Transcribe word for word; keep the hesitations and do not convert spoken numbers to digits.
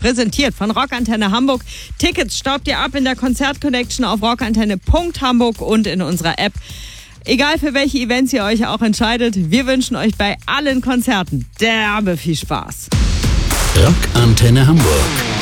präsentiert von Rockantenne Hamburg. Tickets staubt ihr ab in der Konzert-Connection auf rockantenne Punkt hamburg und in unserer App. Egal für welche Events ihr euch auch entscheidet, wir wünschen euch bei allen Konzerten derbe viel Spaß. Rockantenne Hamburg.